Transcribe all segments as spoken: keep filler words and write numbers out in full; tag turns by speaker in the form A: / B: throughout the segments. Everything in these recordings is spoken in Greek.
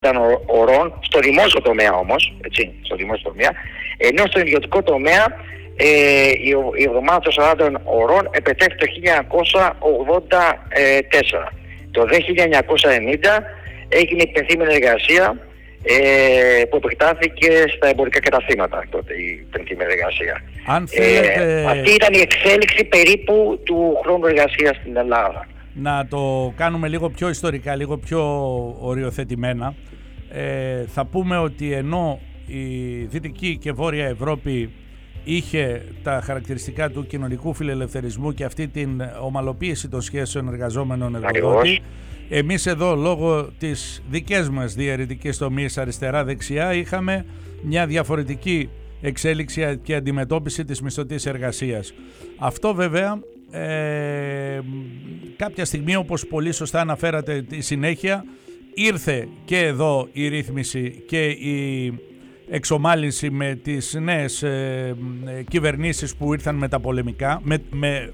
A: ωρών, στο δημόσιο τομέα όμως, έτσι, στο δημόσιο τομέα, ενώ στον ιδιωτικό τομέα ε, η, η εβδομάδα των σαράντα ωρών επετέφθη το χίλια εννιακόσια ογδόντα τέσσερα. Το χίλια εννιακόσια ενενήντα έγινε η πενθήμερη εργασία ε, που επεκτάθηκε στα εμπορικά καταστήματα τότε η πενθήμερη εργασία.
B: Αν θέλετε...
A: ε, αυτή ήταν η εξέλιξη περίπου του χρόνου εργασίας στην Ελλάδα.
B: Να το κάνουμε λίγο πιο ιστορικά, λίγο πιο οριοθετημένα. Ε, θα πούμε ότι ενώ η Δυτική και Βόρεια Ευρώπη είχε τα χαρακτηριστικά του κοινωνικού φιλελευθερισμού και αυτή την ομαλοποίηση των σχέσεων εργαζόμενων εργοδότη, εμείς εδώ λόγω της δικές μας διαιρετικής τομής αριστερά-δεξιά είχαμε μια διαφορετική εξέλιξη και αντιμετώπιση της μισθωτής εργασίας. Αυτό βέβαια ε, κάποια στιγμή, όπως πολύ σωστά αναφέρατε τη συνέχεια, ήρθε και εδώ η ρύθμιση και η εξομάλυνση με τις νέες ε, κυβερνήσεις που ήρθαν με τα πολεμικά, με, με,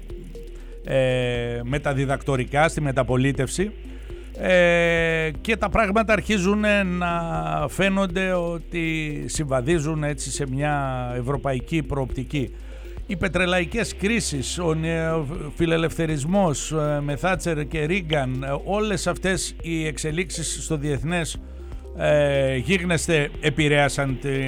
B: ε, με τα διδακτορικά στη μεταπολίτευση, ε, και τα πράγματα αρχίζουν να φαίνονται ότι συμβαδίζουν έτσι σε μια ευρωπαϊκή προοπτική. Οι πετρελαϊκές κρίσεις, ο φιλελευθερισμός με Θάτσερ και Ρίγκαν, όλες αυτές οι εξελίξεις στο διεθνές ε, γίγνεσθε επηρέασαν το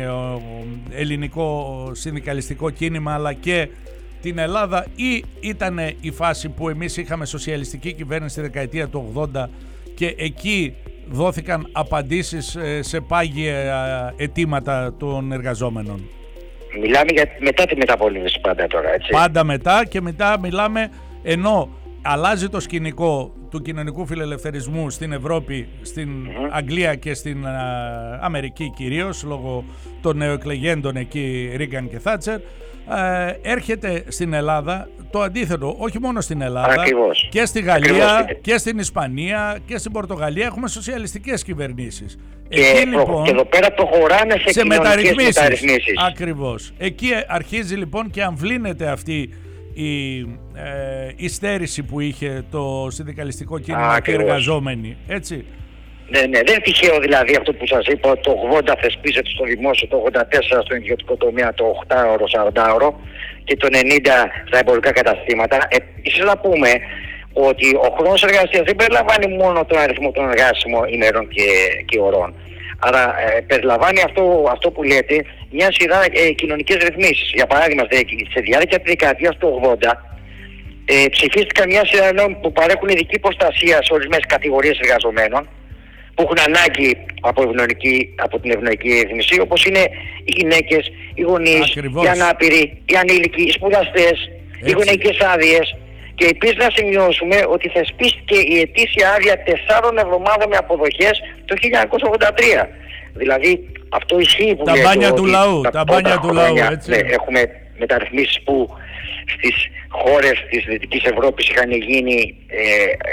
B: ελληνικό συνδικαλιστικό κίνημα αλλά και την Ελλάδα, ή ήταν η φάση που εμείς είχαμε σοσιαλιστική κυβέρνηση στη δεκαετία του ογδόντα και εκεί δόθηκαν απαντήσεις σε πάγια αιτήματα των εργαζόμενων?
A: Μιλάμε για μετά τη μεταπολίτευση πάντα τώρα, έτσι.
B: Πάντα μετά, και μετά μιλάμε ενώ αλλάζει το σκηνικό του κοινωνικού φιλελευθερισμού στην Ευρώπη, στην mm-hmm. Αγγλία και στην α, Αμερική κυρίως, λόγω των νεοεκλεγέντων εκεί Ρίγκαν και Θάτσερ. Ε, έρχεται στην Ελλάδα το αντίθετο, όχι μόνο στην Ελλάδα.
A: Ακριβώς.
B: Και στη Γαλλία
A: Ακριβώς.
B: και στην Ισπανία και στην Πορτογαλία έχουμε σοσιαλιστικές κυβερνήσεις.
A: Και,
B: εκεί,
A: προ,
B: λοιπόν,
A: και εδώ πέρα προχωράνε σε,
B: σε
A: μεταρρυθμίσεις.
B: μεταρρυθμίσεις. Ακριβώς. Εκεί αρχίζει λοιπόν και αμβλύνεται αυτή η ε, η στέρηση που είχε το συνδικαλιστικό κίνημα και οι εργαζόμενοι. Έτσι.
A: Ναι, ναι, δεν είναι τυχαίο δηλαδή αυτό που σας είπα, το ογδόντα θεσπίζεται στο δημόσιο, το ογδόντα τέσσερα στο ιδιωτικό τομέα, το οκτάωρο, σαραντάωρο και το ενενήντα στα εμπορικά καταστήματα. Επίσης να πούμε ότι ο χρόνος εργασίας δεν περιλαμβάνει μόνο τον αριθμό των εργάσιμων ημερών και, και ωρών. Άρα ε, περιλαμβάνει αυτό, αυτό που λέτε μια σειρά ε, κοινωνικές ρυθμίσεις. Για παράδειγμα, σε διάρκεια της δεκαετίας του ογδόντα ε, ψηφίστηκαν μια σειρά νόμοι που παρέχουν ειδική προστασία σε ορισμένες κατηγορίες εργαζομένων που έχουν ανάγκη από, ευνοϊκή, από την ευνοϊκή ρύθμιση, όπως είναι οι γυναίκες, οι γονείς, οι ανάπηροι, οι ανήλικοι, οι σπουδαστές, οι γονεϊκές άδειες. Και επίσης να σημειώσουμε ότι θεσπίστηκε η ετήσια άδεια τεσσάρων εβδομάδων με αποδοχές το χίλια εννιακόσια ογδόντα τρία. Δηλαδή αυτό ισχύει που
B: τα
A: λέει
B: μπάνια του
A: ότι
B: λαού,
A: τα,
B: τα μπάνια του λαού, έτσι.
A: Ναι, έχουμε μεταρρυθμίσεις που στις χώρες της Δυτικής Ευρώπης είχαν γίνει ε,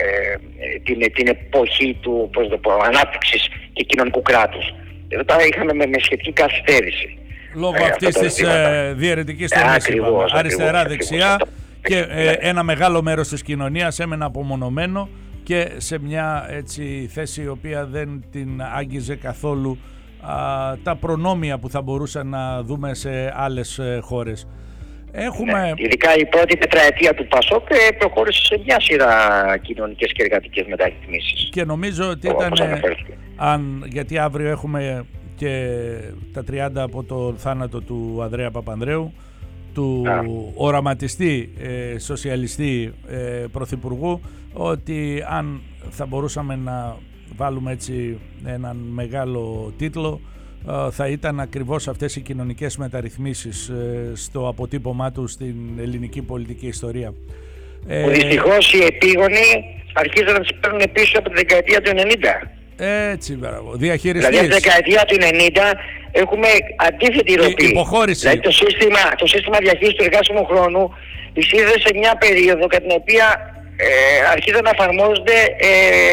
A: ε, την, την εποχή του πώς το πω, ανάπτυξης και κοινωνικού κράτους. Εδώ τώρα είχαμε με, με σχετική καθυστέρηση.
B: Λόγω ε, αυτής της ε, διαιρετικής τομής, αριστερά-δεξιά, και ε, ένα μεγάλο μέρος της κοινωνίας έμενε απομονωμένο και σε μια έτσι, θέση η οποία δεν την άγγιζε καθόλου α, τα προνόμια που θα μπορούσαν να δούμε σε άλλες ε, χώρες. Έχουμε...
A: Ναι, ειδικά η πρώτη τετραετία του ΠΑΣΟΚ προχώρησε σε μια σειρά κοινωνικές και εργατικές μεταρρυθμίσεις.
B: Και νομίζω ότι ήταν, αν, γιατί αύριο έχουμε και τα τριάντα από το θάνατο του Ανδρέα Παπανδρέου, του Α. οραματιστή ε, σοσιαλιστή ε, πρωθυπουργού, ότι αν θα μπορούσαμε να βάλουμε έτσι έναν μεγάλο τίτλο, ε, θα ήταν ακριβώς αυτές οι κοινωνικές μεταρρυθμίσεις ε, στο αποτύπωμά του στην ελληνική πολιτική ιστορία.
A: Που δυστυχώς οι επίγονοι αρχίζουν να τις παίρνουν πίσω από τη δεκαετία του ενενήντα.
B: Έτσι, μπράβο. Διαχειριστής.
A: Δηλαδή, στη δεκαετία του ενενήντα έχουμε αντίθετη ροπή.
B: Υποχώρηση.
A: Δηλαδή, το σύστημα, το σύστημα διαχείρισης του εργάσιμου χρόνου εισήδε σε μια περίοδο κατά την οποία ε, αρχίζουν να εφαρμόζονται ε,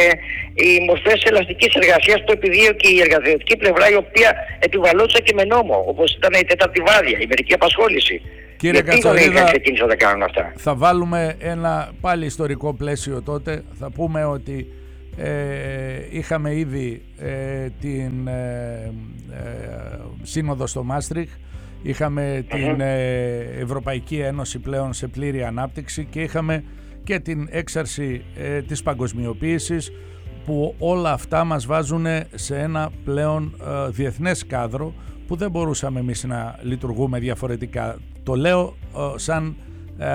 A: οι μορφές ελαστικής εργασίας που επιδίωκε η εργαζοτική πλευρά, η οποία επιβαλόντουσαν και με νόμο, όπως ήταν η τέταρτη βάδια, η μερική απασχόληση.
B: Κύριε Κατσαρίδα,
A: ξεκίνησαν να κάνουν αυτά.
B: Θα βάλουμε ένα πάλι ιστορικό πλαίσιο τότε. Θα πούμε ότι Ε, είχαμε ήδη ε, την ε, ε, σύνοδο στο Μάστριχ, είχαμε mm-hmm. την ε, Ευρωπαϊκή Ένωση πλέον σε πλήρη ανάπτυξη και είχαμε και την έξαρση ε, της παγκοσμιοποίησης, που όλα αυτά μας βάζουν σε ένα πλέον ε, διεθνές κάδρο που δεν μπορούσαμε εμείς να λειτουργούμε διαφορετικά. Το λέω ε, σαν ε,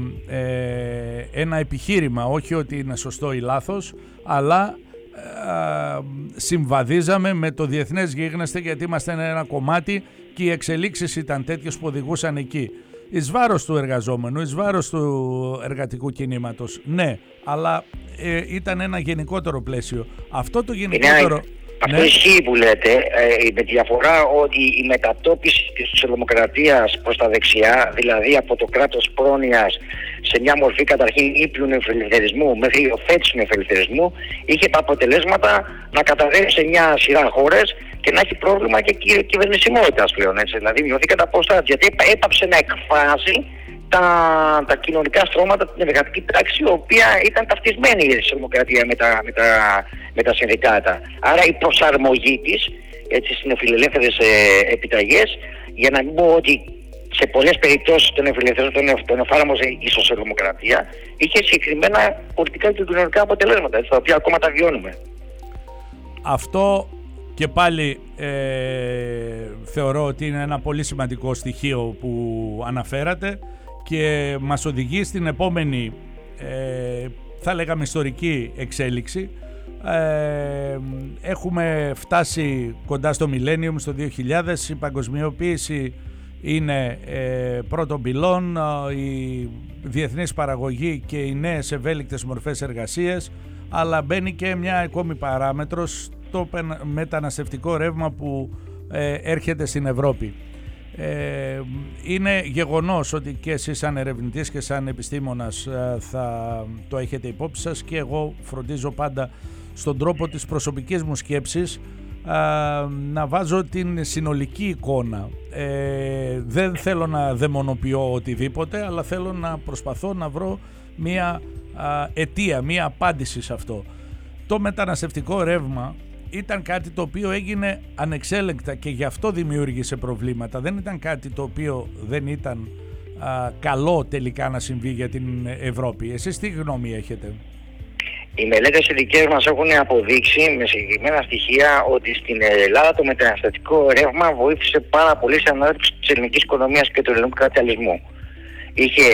B: ε, ένα επιχείρημα, όχι ότι είναι σωστό ή λάθος, αλλά ε, συμβαδίζαμε με το διεθνές γίγνεσθε, γιατί είμαστε ένα κομμάτι και οι εξελίξεις ήταν τέτοιες που οδηγούσαν εκεί. Εις βάρος του εργαζόμενου, εις βάρος του εργατικού κινήματος, ναι, αλλά ε, ήταν ένα γενικότερο πλαίσιο. Αυτό το γενικότερο... Είναι,
A: αυτό ναι. Ισχύει που λέτε, ε, με τη διαφορά ότι η μετατόπιση της σοσιαλδημοκρατίας προς τα δεξιά, δηλαδή από το κράτος πρόνοιας σε μια μορφή καταρχήν ύπλου νεοφιλελευθερισμού μέχρι υιοθέτηση νεοφιλελευθερισμού, είχε τα αποτελέσματα να καταρρεύσει σε μια σειρά χώρες και να έχει πρόβλημα και κυ- κυβερνησιμότητας πλέον, έτσι. Δηλαδή μειώθηκε τα ποσοστά, γιατί έπαψε να εκφράζει τα, τα κοινωνικά στρώματα, την εργατική τάξη, η οποία ήταν ταυτισμένη η δημοκρατία με τα, με, τα, με τα συνδικάτα. Άρα η προσαρμογή της, έτσι, στις νεοφιλελεύθερες ε, επιταγές, για να μην πω ότι σε πολλές περιπτώσεις των νεοφιλελεύθερων τον, τον εφάρμοζε η σοσιαλδημοκρατία, είχε συγκεκριμένα πολιτικά και κοινωνικά αποτελέσματα, έτσι, τα οποία ακόμα τα βιώνουμε.
B: Αυτό και πάλι ε, θεωρώ ότι είναι ένα πολύ σημαντικό στοιχείο που αναφέρατε και μας οδηγεί στην επόμενη, ε, θα λέγαμε, ιστορική εξέλιξη. Ε, έχουμε φτάσει κοντά στο Millennium, στο δύο χιλιάδες, η παγκοσμιοποίηση είναι ε, πρώτον πυλών, η διεθνής παραγωγή και οι νέες ευέλικτες μορφές εργασίας, αλλά μπαίνει και μια ακόμη παράμετρος, το μεταναστευτικό ρεύμα που ε, έρχεται στην Ευρώπη. Ε, είναι γεγονός ότι και εσείς σαν ερευνητής και σαν επιστήμονας ε, θα το έχετε υπόψη σας, και εγώ φροντίζω πάντα στον τρόπο της προσωπικής μου σκέψης ε, να βάζω την συνολική εικόνα. Ε, δεν θέλω να δαιμονοποιώ οτιδήποτε, αλλά θέλω να προσπαθώ να βρω μία ε, αιτία, μία απάντηση σε αυτό. Το μεταναστευτικό ρεύμα ήταν κάτι το οποίο έγινε ανεξέλεγκτα και γι' αυτό δημιούργησε προβλήματα. Δεν ήταν κάτι το οποίο δεν ήταν α, καλό τελικά να συμβεί για την Ευρώπη. Εσείς τι γνώμη έχετε?
A: Οι μελέτες οι δικές μας έχουν αποδείξει με συγκεκριμένα στοιχεία ότι στην Ελλάδα το μεταναστευτικό ρεύμα βοήθησε πάρα πολύ στην ανάπτυξη της ελληνικής οικονομίας και του ελληνικού καπιταλισμού. Είχε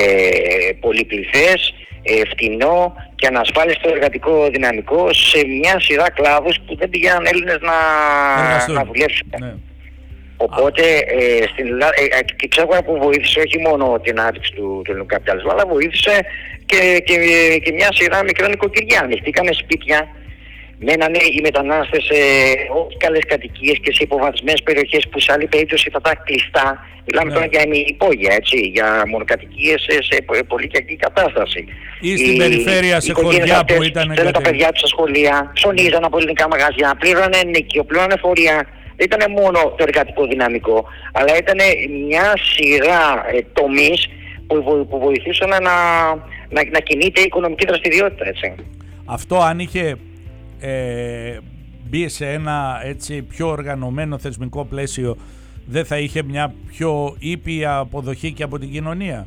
A: ε, πολυπληθές, ε, φτηνό και ανασφάλιστο εργατικό δυναμικό σε μια σειρά κλάδους που δεν πήγαιναν Έλληνες να, να δουλέψουν. Ναι. Οπότε ε, στην Ελλάδα, ε, και ξέρω που βοήθησε όχι μόνο την ανάπτυξη του, του ελληνικού καπιταλισμού, αλλά βοήθησε και, και, και μια σειρά μικρών νοικοκυριών. Ανοιχτήκανε σπίτια, μένανε οι μετανάστες σε όχι καλές κατοικίες και σε υποβαθμισμένες περιοχές που σε άλλη περίπτωση θα ήταν κλειστά. Μιλάμε ναι. τώρα για υπόγεια, έτσι, για μονοκατοικίες σε, σε πολύ κακή κατάσταση.
B: Ή στην οι, περιφέρεια σε χωριά που ήταν.
A: Στέλναν τα παιδιά τους στα σχολεία, ψωνίζαν από ελληνικά μαγαζιά, πλήρωνε νοικείο, πλήρωνε φορεία. Δεν ήταν μόνο το εργατικό δυναμικό, αλλά ήταν μια σειρά ε, τομείς που, βο, που βοηθούσαν να, να, να κινείται η οικονομική δραστηριότητα, έτσι.
B: Αυτό αν είχε ε, μπει σε ένα έτσι πιο οργανωμένο θεσμικό πλαίσιο, δεν θα είχε μια πιο ήπια αποδοχή και από την κοινωνία?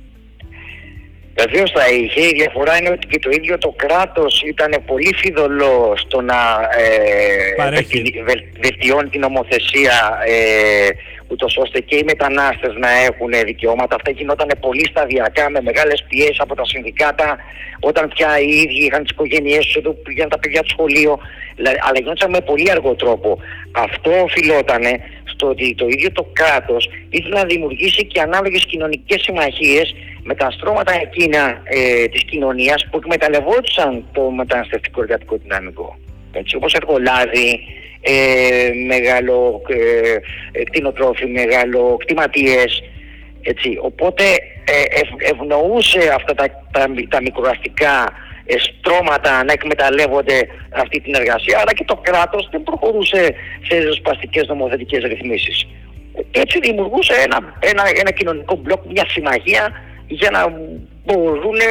A: Βεβαίως θα είχε. Η διαφορά είναι ότι και το ίδιο το κράτος ήταν πολύ φιδωλό στο να ε, βελτιώνει την νομοθεσία ε, ούτως ώστε και οι μετανάστες να έχουν δικαιώματα. Αυτά γινόταν πολύ σταδιακά με μεγάλες πιέσεις από τα συνδικάτα, όταν πια οι ίδιοι είχαν τις οικογένειές τους, όταν πήγαιναν τα παιδιά του σχολείο, αλλά γινόταν με πολύ αργό τρόπο. Αυτό οφειλότανε στο ότι το ίδιο το κράτος ήθελε να δημιουργήσει και ανάλογες κοινωνικές συμμαχίες με τα στρώματα εκείνα ε, της κοινωνίας που εκμεταλλευόντουσαν το μεταναστευτικό εργατικό δυναμικό. Έτσι, όπως εργολάβοι, ε, μεγάλο ε, κτηνοτρόφοι, μεγάλο κτηματίες. Έτσι. Οπότε ε, ευ, ευνοούσε αυτά τα, τα, τα μικροαστικά ε, στρώματα να εκμεταλλεύονται αυτή την εργασία, αλλά και το κράτος δεν προχωρούσε σε ριζοσπαστικές νομοθετικές ρυθμίσεις. Έτσι δημιουργούσε ένα, ένα, ένα κοινωνικό μπλοκ, μια συμμαχία, για να μπορούν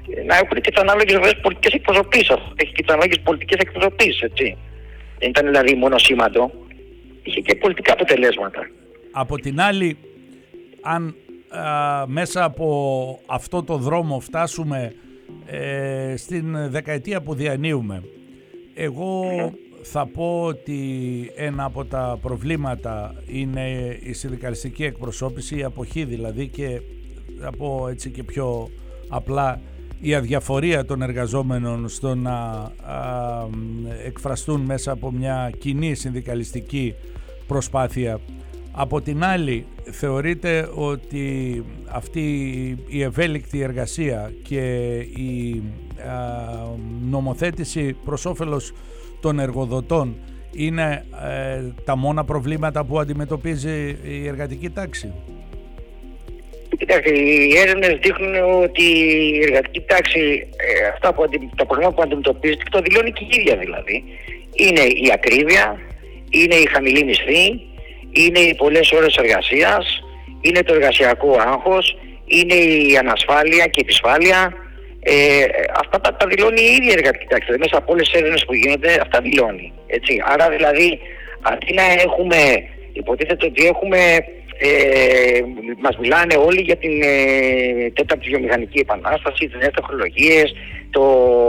A: να έχουν και τις ανάλογες πολιτικές εκπροσωπήσεις. Έχει και τις ανάλογες πολιτικές εκπροσωπήσεις, έτσι. Δεν ήταν δηλαδή μόνο σήμαντο, είχε και πολιτικά αποτελέσματα.
B: Από την άλλη, αν α, μέσα από αυτό το δρόμο φτάσουμε ε, στην δεκαετία που διανύουμε, εγώ mm. θα πω ότι ένα από τα προβλήματα είναι η συνδικαλιστική εκπροσώπηση, η αποχή δηλαδή, και θα πω έτσι και πιο απλά η αδιαφορία των εργαζόμενων στο να α, εκφραστούν μέσα από μια κοινή συνδικαλιστική προσπάθεια. Από την άλλη, θεωρείτε ότι αυτή η ευέλικτη εργασία και η α, νομοθέτηση προς όφελος των εργοδοτών είναι ε, τα μόνα προβλήματα που αντιμετωπίζει η εργατική τάξη?
A: Κοιτάξτε, οι έρευνες δείχνουν ότι η εργατική τάξη, ε, αυτά που αντι, τα προβλήματα που αντιμετωπίζει, και το δηλώνει και η ίδια δηλαδή, είναι η ακρίβεια, είναι η χαμηλή μισθή, είναι οι πολλές ώρες εργασίας, είναι το εργασιακό άγχος, είναι η ανασφάλεια και η επισφάλεια. Ε, αυτά τα, τα δηλώνει η ίδια εργατική τάξη. Δηλαδή, μέσα από όλες τις έρευνες που γίνονται, αυτά δηλώνει. Έτσι. Άρα δηλαδή, αντί να έχουμε, υποτίθεται ότι έχουμε, ε, μας μιλάνε όλοι για την ε, τέταρτη βιομηχανική επανάσταση, τις νέες τεχνολογίες, το,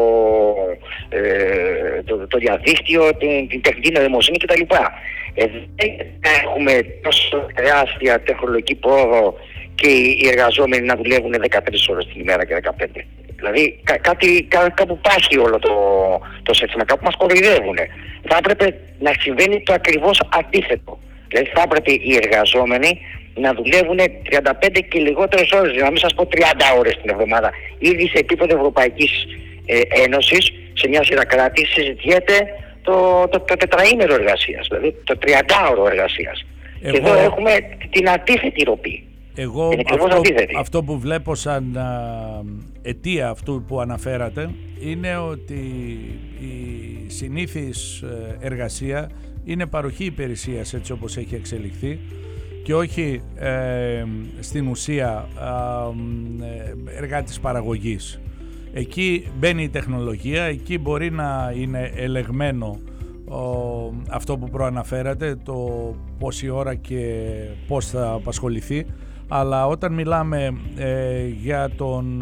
A: ε, το, το διαδίκτυο, την, την τεχνητή νοημοσύνη κτλ. Ε, δεν έχουμε τόσο τεράστια τεχνολογική πρόοδο και οι εργαζόμενοι να δουλεύουν δεκατρείς ώρες την ημέρα και δεκαπέντε. Δηλαδή κά, κάτι, κά, κάπου πάσχει όλο το, το σύστημα, κάπου μας κοροϊδεύουν. Θα έπρεπε να συμβαίνει το ακριβώς αντίθετο. Δηλαδή θα έπρεπε οι εργαζόμενοι να δουλεύουν τριάντα πέντε και λιγότερες ώρες, να μην σας πω τριάντα ώρες την εβδομάδα. Ήδη σε επίπεδο Ευρωπαϊκής ε, Ένωσης, σε μια σειρά κράτη, συζητιέται το, το, το τετραήμερο εργασίας, δηλαδή το τριαντάωρο εργασίας. Εγώ... Και εδώ έχουμε την αντίθετη ροπή.
B: Εγώ αυτό, αυτό που βλέπω σαν α, αιτία αυτού που αναφέρατε είναι ότι η συνήθις εργασία είναι παροχή υπηρεσίας, έτσι όπως έχει εξελιχθεί, και όχι ε, στην ουσία ε, εργάτης παραγωγής. Εκεί μπαίνει η τεχνολογία, εκεί μπορεί να είναι ελεγμένο ο, αυτό που προαναφέρατε, το πόση ώρα και πώς θα απασχοληθεί, αλλά όταν μιλάμε ε, για τον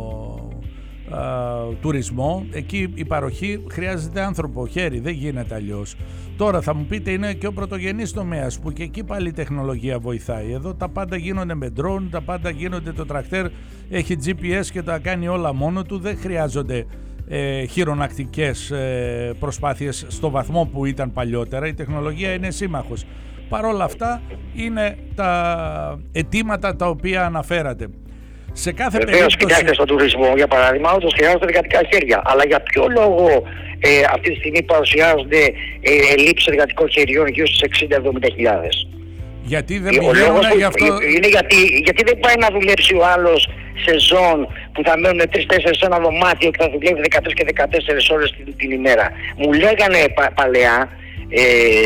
B: ε, ε, τουρισμό, εκεί η παροχή χρειάζεται άνθρωπο, χέρι, δεν γίνεται αλλιώς. Τώρα θα μου πείτε, είναι και ο πρωτογενής τομέας που και εκεί πάλι η τεχνολογία βοηθάει. Εδώ τα πάντα γίνονται με drone, τα πάντα γίνονται, το τρακτέρ έχει τζι πι ες και τα κάνει όλα μόνο του, δεν χρειάζονται ε, χειρονακτικές ε, προσπάθειες στο βαθμό που ήταν παλιότερα, η τεχνολογία είναι σύμμαχος. Παρ' όλα αυτά είναι τα αιτήματα τα οποία αναφέρατε. Σε κάθε
A: Βεβαίως,
B: περίπτωση...
A: κοιτάξτε, στον τουρισμό για παράδειγμα, όντως χρειάζονται εργατικά χέρια. Αλλά για ποιο λόγο ε, αυτή τη στιγμή παρουσιάζονται ε, ελλείψεις εργατικών χεριών γύρω στους εξήντα με εβδομήντα χιλιάδες?
B: Γιατί δεν πηγαίνουν γι' αυτό...
A: Είναι γιατί, γιατί δεν πάει να δουλέψει ο άλλος σεζόν που θα μένουν τρεις τέσσερις σε ένα δωμάτιο και θα δουλεύει δεκατρείς και δεκατέσσερις ώρες την, την ημέρα. Μου λέγανε πα, παλαιά ε,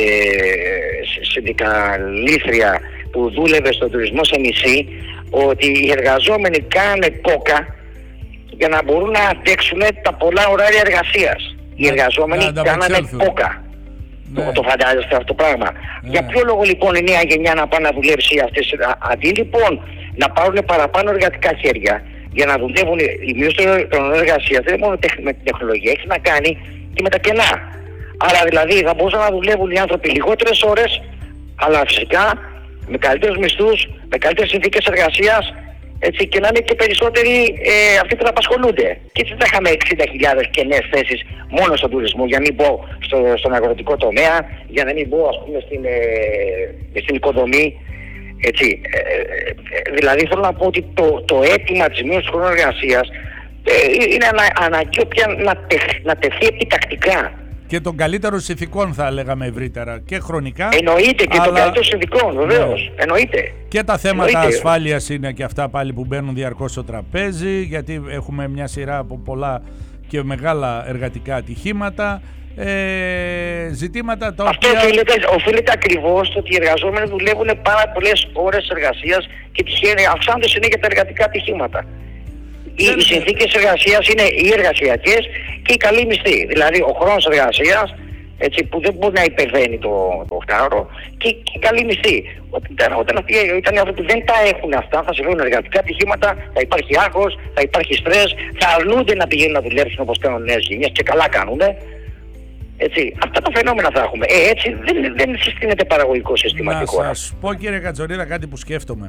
A: συνδικαλίστρια που δούλευε στον τουρισμό σε νησί, ότι οι εργαζόμενοι κάνανε κόκα για να μπορούν να αντέξουν τα πολλά ωράρια εργασίας. Οι εργαζόμενοι κάνανε κόκα. Ναι. Το, το φαντάζεστε αυτό το πράγμα? Ναι. Για ποιο λόγο λοιπόν η νέα γενιά να πάει να δουλέψει αυτές? Αντί λοιπόν να πάρουν παραπάνω εργατικά χέρια για να δουλεύουν, η μείωση των εργασίας δεν είναι μόνο με την τεχνολογία, έχει να κάνει και με τα κενά. Άρα δηλαδή θα μπορούσαν να δουλεύουν οι άνθρωποι λιγότερες ώρες, αλλά φυσικά με καλύτερους μισθούς, με καλύτερες συνθήκες εργασίας, έτσι, και να είναι και περισσότεροι ε, αυτοί που θα απασχολούνται. Και έτσι θα είχαμε εξήντα χιλιάδες κενές θέσεις μόνο στον τουρισμό, για να μην πω στο, στον αγροτικό τομέα, για να μην πω ας πούμε στην, ε, στην οικοδομή. Έτσι. Ε, ε, δηλαδή θέλω να πω ότι το, το αίτημα της μείωσης του χρόνου εργασίας ε, είναι ανα, αναγκαίο πια να, τεχ, να τεθεί επιτακτικά.
B: Και των καλύτερων συνθηκών θα λέγαμε ευρύτερα και χρονικά.
A: Εννοείται και
B: αλλά...
A: των καλύτερων συνθηκών, βεβαίως. Ναι. Εννοείται.
B: Και τα θέματα
A: Εννοείται.
B: ασφάλειας είναι και αυτά πάλι που μπαίνουν διαρκώς στο τραπέζι, γιατί έχουμε μια σειρά από πολλά και μεγάλα εργατικά ατυχήματα. Ε, ζητήματα τα
A: Αυτό
B: οποία...
A: οφείλεται, οφείλεται ακριβώς στο ότι οι εργαζόμενοι δουλεύουν πάρα πολλές ώρες εργασίας και τυχαίνει, αυξάνονται συνέχεια τα εργατικά ατυχήματα. Οι, οι συνθήκες εργασίας είναι οι εργασιακές και οι καλοί μισθοί. Δηλαδή ο χρόνος εργασίας, έτσι, που δεν μπορεί να υπερβαίνει το, το οχτάωρο, και, και οι καλοί μισθοί. Όταν, όταν αυτοί όταν οι άνθρωποι δεν τα έχουν αυτά, θα συμβαίνουν εργατικά ατυχήματα, θα υπάρχει άγχος, θα υπάρχει στρες, θα αρνούνται να πηγαίνουν να δουλέψουν όπως κάνουν νέες γενιές και καλά κάνουν. Έτσι, αυτά τα φαινόμενα θα έχουμε. Ε, έτσι δεν, δεν συστήνεται παραγωγικό σύστημα.
B: Να σας πω, κύριε Κατζορίδα, κάτι που σκέφτομαι.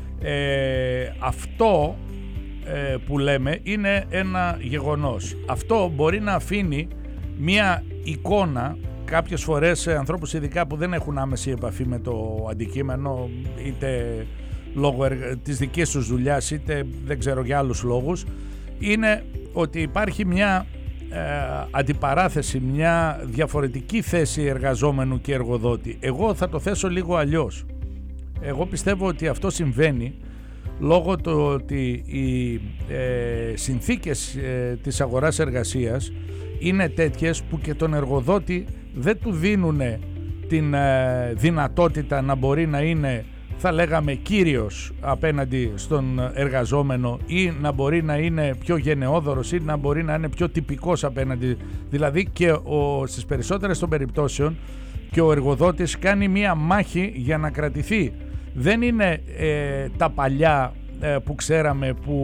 B: Ε, αυτό ε, που λέμε είναι ένα γεγονός. Αυτό μπορεί να αφήνει μία εικόνα κάποιες φορές σε ανθρώπους ειδικά που δεν έχουν άμεση επαφή με το αντικείμενο, είτε λόγω εργα... της δικής τους δουλειάς, είτε δεν ξέρω για άλλους λόγους, είναι ότι υπάρχει μια ε, αντιπαράθεση, μια διαφορετική θέση εργαζόμενου και εργοδότη. Εγώ θα το θέσω λίγο αλλιώς. Εγώ πιστεύω ότι αυτό συμβαίνει λόγω του ότι οι ε, συνθήκες ε, της αγοράς εργασίας είναι τέτοιες που και τον εργοδότη δεν του δίνουν την ε, δυνατότητα να μπορεί να είναι, θα λέγαμε, κύριος απέναντι στον εργαζόμενο, ή να μπορεί να είναι πιο γενναιόδωρος, ή να μπορεί να είναι πιο τυπικός απέναντι. Δηλαδή και ο, στις περισσότερες των περιπτώσεων και ο εργοδότης κάνει μία μάχη για να κρατηθεί. Δεν είναι ε, τα παλιά ε, που ξέραμε, που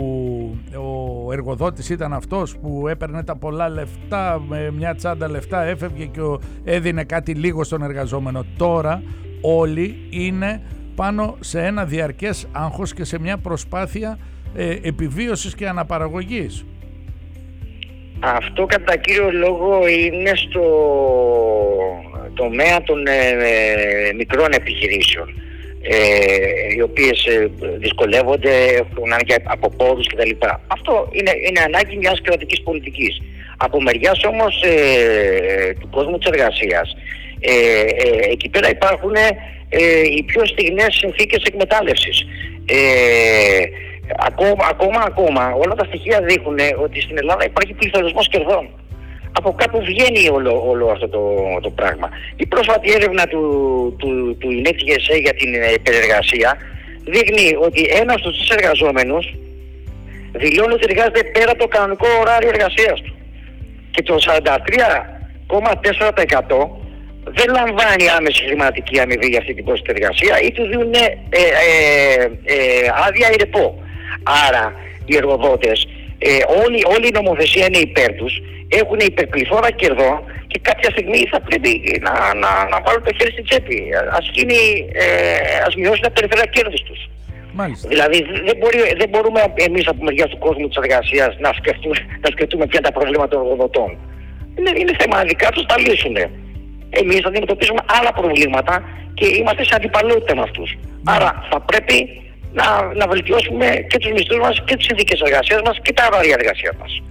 B: ο εργοδότης ήταν αυτός που έπαιρνε τα πολλά λεφτά, με μια τσάντα λεφτά έφευγε και ο, έδινε κάτι λίγο στον εργαζόμενο. Τώρα όλοι είναι πάνω σε ένα διαρκές άγχος και σε μια προσπάθεια ε, επιβίωσης και αναπαραγωγής.
A: Αυτό κατά κύριο λόγο είναι στο τομέα των ε, ε, μικρών επιχειρήσεων, ε, οι οποίες ε, δυσκολεύονται, έχουν ανάγκη από πόρους κτλ. Αυτό είναι, είναι ανάγκη μιας κρατικής πολιτικής. Από μεριάς όμως ε, του κόσμου της εργασίας, ε, ε, εκεί πέρα υπάρχουν ε, οι πιο στιγνές συνθήκες εκμετάλλευσης. Ε, ακόμα, ακόμα, ακόμα όλα τα στοιχεία δείχνουν ότι στην Ελλάδα υπάρχει πληθωρισμός κερδών. Από κάπου βγαίνει όλο, όλο αυτό το, το πράγμα. Η πρόσφατη έρευνα του, του, του ΙΝΕΤ-ΓΕΣΕ για την υπερεργασία δείχνει ότι ένας στους τρεις εργαζόμενους δηλώνει ότι εργάζεται πέρα το κανονικό ωράριο εργασίας του. Και το σαράντα τρία κόμμα τέσσερα τοις εκατό δεν λαμβάνει άμεση χρηματική αμοιβή για αυτή την πρόσθετη εργασία ή του δίνουν ε, ε, ε, άδεια ή ρεπό. Άρα οι εργοδότες, ε, όλη, όλη η νομοθεσία είναι υπέρ τους, έχουν υπερπληθώρα κερδών και κάποια στιγμή θα πρέπει να, να, να βάλουν το χέρι στην τσέπη. Ας, γίνει, ε, ας μειώσουν τα περιφερειακά κέρδη τους.
B: Μάλιστα.
A: Δηλαδή δεν, μπορεί, δεν μπορούμε εμείς από μεριά του κόσμου της εργασίας να σκεφτούμε, να σκεφτούμε ποια είναι τα προβλήματα των εργοδοτών. Είναι, είναι θέμα δικά τους, τα λύσουν. Εμείς θα αντιμετωπίσουμε άλλα προβλήματα και είμαστε σε αντιπαλότητα με αυτούς. Ναι. Άρα θα πρέπει να, να βελτιώσουμε και τους μισθούς μας και τις συνθήκες εργασίας μας και τα ωράρια εργασίας μας.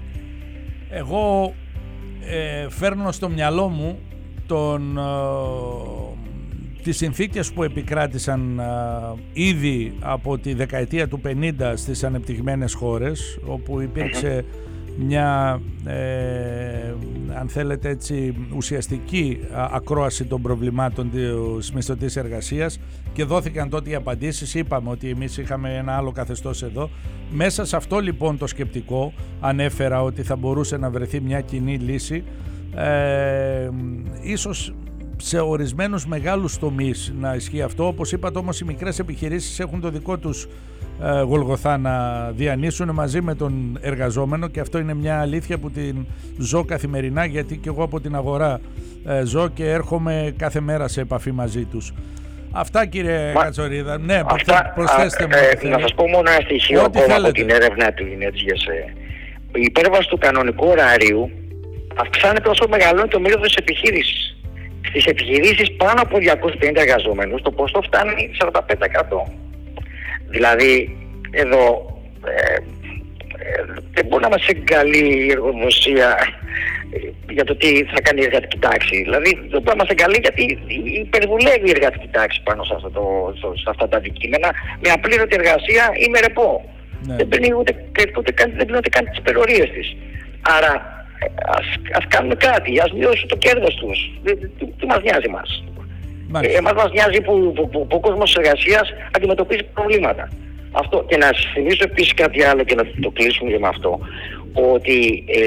B: Εγώ ε, φέρνω στο μυαλό μου τον, ε, τις συνθήκες που επικράτησαν ε, ήδη από τη δεκαετία του πενήντα στις ανεπτυγμένες χώρες, όπου υπήρξε μια, ε, αν θέλετε έτσι, ουσιαστική ακρόαση των προβλημάτων της μισθωτής εργασίας και δόθηκαν τότε οι απαντήσεις. Είπαμε ότι εμείς είχαμε ένα άλλο καθεστώς εδώ. Μέσα σε αυτό λοιπόν το σκεπτικό ανέφερα ότι θα μπορούσε να βρεθεί μια κοινή λύση, ε, ίσως σε ορισμένους μεγάλους τομείς να ισχύει αυτό. Όπως είπατε όμως, οι μικρές επιχειρήσεις έχουν το δικό τους ε, γολγοθά να διανύσουν μαζί με τον εργαζόμενο, και αυτό είναι μια αλήθεια που την ζω καθημερινά, γιατί και εγώ από την αγορά ε, ζω και έρχομαι κάθε μέρα σε επαφή μαζί τους. Αυτά, κύριε Μα, Κατζορίδα. Ναι, αυτά, προσθέστε μου.
A: Ε, να σας πω μόνο ένα στοιχείο ακόμα από την έρευνα του ΙΝΕΤ-ΓΕΣΕ. Η υπέρβαση του κανονικού ωραρίου αυξάνεται όσο μεγαλώνει το μέγεθος της επιχείρησης. Στις επιχειρήσεις πάνω από διακόσιους πενήντα εργαζόμενους το ποσοστό φτάνει σαράντα πέντε τοις εκατό. Δηλαδή εδώ ε, ε, δεν μπορεί να μας εγκαλεί η εργοδοσία για το τι θα κάνει η εργατική τάξη. Δηλαδή δεν μπορεί να μας εγκαλεί γιατί υπερβουλεύει η εργατική τάξη πάνω σε, αυτό το, σε αυτά τα αντικείμενα με απλήρωτη εργασία ή με ρεπό. Ναι. Δεν παίρνει ούτε, ούτε, καν, δεν ούτε καν τις υπερορίες της. Άρα ας, ας κάνουμε κάτι, ας μειώσουν το κέρδος τους. Τι μας νοιάζει μας. Ε, εμάς μας νοιάζει που, που, που, που ο κόσμος της εργασίας αντιμετωπίζει προβλήματα. Αυτό. Και να σας θυμίσω επίσης κάτι άλλο και να το κλείσουμε και με αυτό, ότι ε,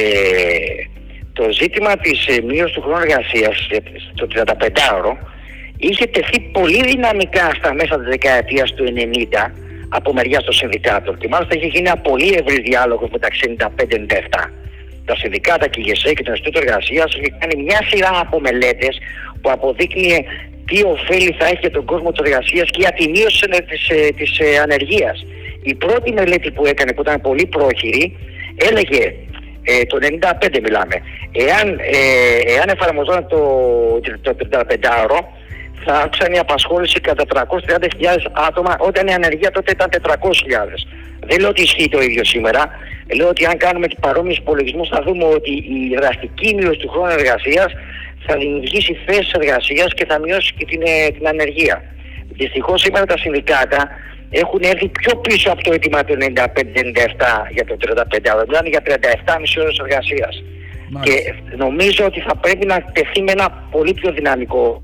A: το ζήτημα της ε, μείωσης του χρόνου εργασίας, το τριανταπεντάωρο, είχε τεθεί πολύ δυναμικά στα μέσα της δεκαετίας του ενενήντα από μεριάς των συνδικάτων. Και μάλιστα είχε γίνει ένα πολύ ευρύ διάλογο μεταξύ ενενήντα πέντε ενενήντα επτά. Τα συνδικάτα και η ΓΕΣΕ και το Ινστιτούτο Εργασίας είχε κάνει μια σειρά από μελέτες που αποδείκνυε τι ωφέλη θα έχει για τον κόσμο της εργασίας και για τη μείωση της, της, της ανεργίας. Η πρώτη μελέτη που έκανε, που ήταν πολύ πρόχειρη, έλεγε, ε, το ενενήντα πέντε μιλάμε, εάν, ε, εάν εφαρμοζόταν το, το τριανταπεντάωρο, θα αύξανε η απασχόληση κατά τριακόσιες τριάντα χιλιάδες άτομα, όταν η ανεργία τότε ήταν τετρακόσιες χιλιάδες. Δεν λέω ότι ισχύει το ίδιο σήμερα. Λέω ότι αν κάνουμε παρόμοιους υπολογισμούς θα δούμε ότι η δραστική μείωση του χρόνου εργασίας θα δημιουργήσει θέσεις εργασίας και θα μειώσει και την, την ανεργία. Δυστυχώς σήμερα τα συνδικάτα έχουν έρθει πιο πίσω από το αίτημα του ενενήντα πέντε ενενήντα επτά για το τριανταπεντάωρο. Μιλάνε για τριάντα επτά και μισή ώρες εργασίας. Και νομίζω ότι θα πρέπει να τεθεί με ένα πολύ πιο δυναμικό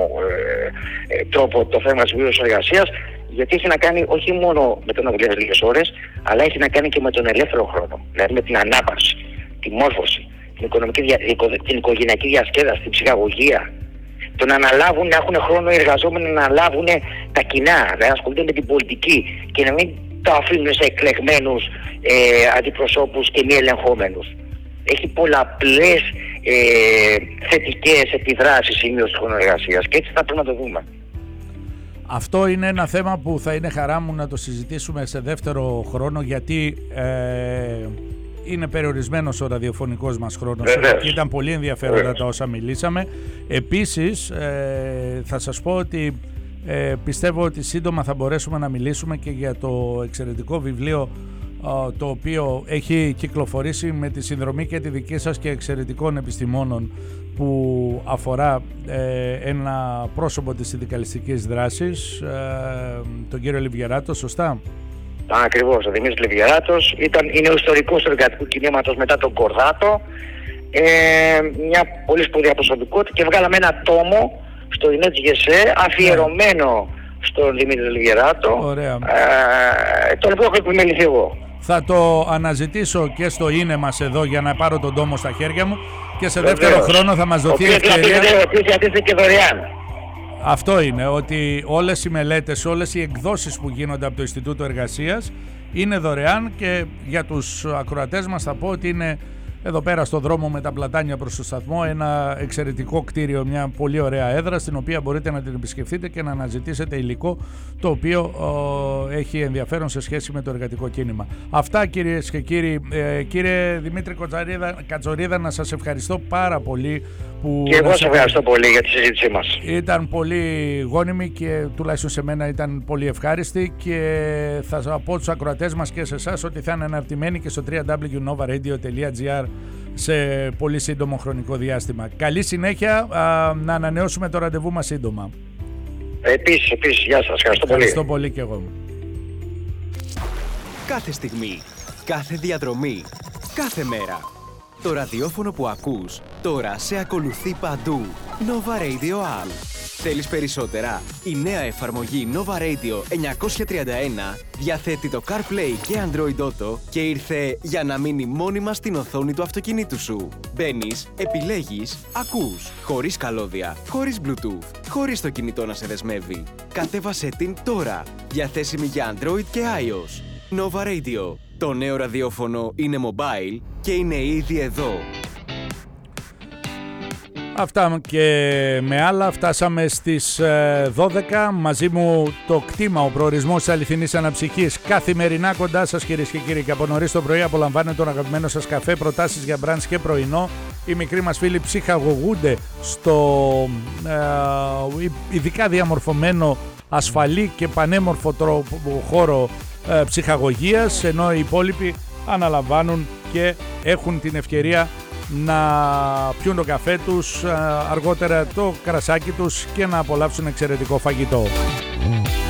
A: ε, ε, τρόπο το θέμα της μείωσης εργασίας, γιατί έχει να κάνει όχι μόνο με το να δουλεύει λίγες ώρες, αλλά έχει να κάνει και με τον ελεύθερο χρόνο. Δηλαδή με την ανάπαυση, τη μόρφωση, την, οικονομική, την οικογενειακή διασκέδαση, την ψυχαγωγία. Το να αναλάβουν, να έχουν χρόνο οι εργαζόμενοι να αναλάβουν τα κοινά, να ασχολούνται με την πολιτική και να μην το αφήνουν σε εκλεγμένους ε, αντιπροσώπους και μη ελεγχόμενους. Έχει πολλαπλές ε, θετικές επιδράσεις η μείωση του χρόνου εργασίας και έτσι θα πρέπει να το δούμε.
B: Αυτό είναι ένα θέμα που θα είναι χαρά μου να το συζητήσουμε σε δεύτερο χρόνο, γιατί ε, είναι περιορισμένος ο ραδιοφωνικός μας χρόνος. Και ήταν πολύ ενδιαφέροντα Βεβαίως. τα όσα μιλήσαμε. Επίσης ε, θα σας πω ότι ε, πιστεύω ότι σύντομα θα μπορέσουμε να μιλήσουμε και για το εξαιρετικό βιβλίο το οποίο έχει κυκλοφορήσει με τη συνδρομή και τη δική σας και εξαιρετικών επιστημόνων, που αφορά ε, ένα πρόσωπο της συνδικαλιστικής δράσης, ε, τον κύριο Λιβιεράτο, σωστά?
A: Ακριβώς, ο Δημήτρης Λιβιεράτος ήταν, είναι ο ιστορικός του εργατικού κινήματος μετά τον Κορδάτο, ε, μια πολύ σπουδαία προσωπικότητα, και βγάλαμε ένα τόμο στο ΙΝΕΤ ΓΕΣΕ αφιερωμένο στον Δημήτρη Λιβιεράτο.
B: Ωραία.
A: Ε, τον οποίο έχω επιμεληθεί εγώ.
B: Θα το αναζητήσω και στο είναι μας εδώ για να πάρω τον τόμο στα χέρια μου και σε δεύτερο Βεβαίως. χρόνο θα μας δοθεί ευκαιρία.
A: Ο και δωρεάν.
B: Αυτό είναι, ότι όλες οι μελέτες, όλες οι εκδόσεις που γίνονται από το Ινστιτούτο Εργασίας είναι δωρεάν, και για τους ακροατές μας θα πω ότι είναι εδώ πέρα στο δρόμο με τα πλατάνια προς το σταθμό ένα εξαιρετικό κτίριο, μια πολύ ωραία έδρα στην οποία μπορείτε να την επισκεφτείτε και να αναζητήσετε υλικό το οποίο ο, έχει ενδιαφέρον σε σχέση με το εργατικό κίνημα. Αυτά, κυρίες και κύριοι. Ε, κύριε Δημήτρη Κατσορίδα, να σας ευχαριστώ πάρα πολύ που...
A: Και εγώ σας ευχαριστώ πολύ για τη συζήτησή μας.
B: Ήταν πολύ γόνιμη και τουλάχιστον σε μένα ήταν πολύ ευχάριστη, και θα πω τους ακροατές μας και σε εσάς ότι θα είναι αναρτημένοι και στο double-u double-u double-u τελεία nova radio τελεία gr σε πολύ σύντομο χρονικό διάστημα. Καλή συνέχεια, α, να ανανεώσουμε το ραντεβού μας σύντομα.
A: Επίσης, επίσης, γεια σας, ευχαριστώ πολύ.
B: Ευχαριστώ πολύ και εγώ.
C: Κάθε στιγμή, κάθε διαδρομή, κάθε μέρα. Το ραδιόφωνο που ακούς τώρα σε ακολουθεί παντού. Nova Radio All. Θέλεις περισσότερα? Η νέα εφαρμογή Nova Radio εννιακόσια τριάντα ένα διαθέτει το CarPlay και Android Auto και ήρθε για να μείνει μόνιμα στην οθόνη του αυτοκινήτου σου. Μπαίνεις, επιλέγεις, ακούς, χωρίς καλώδια, χωρίς Bluetooth, χωρίς το κινητό να σε δεσμεύει. Κατέβασέ την τώρα, διαθέσιμη για Android και iOS. Nova Radio. Το νέο ραδιόφωνο είναι mobile και είναι ήδη εδώ.
B: Αυτά και με άλλα φτάσαμε στις δώδεκα. Μαζί μου το κτήμα, ο προορισμός της αληθινής αναψυχής. Καθημερινά κοντά σας, κυρίες και κύριοι, και από νωρίς το πρωί απολαμβάνετε τον αγαπημένο σας καφέ, προτάσεις για μπραντς και πρωινό. Οι μικροί μας φίλοι ψυχαγωγούνται στο ε, ειδικά διαμορφωμένο, ασφαλή και πανέμορφο τρόπο, χώρο ε, ψυχαγωγίας, ενώ οι υπόλοιποι αναλαμβάνουν και έχουν την ευκαιρία να πιούν τον καφέ τους, αργότερα το κρασάκι τους και να απολαύσουν εξαιρετικό φαγητό.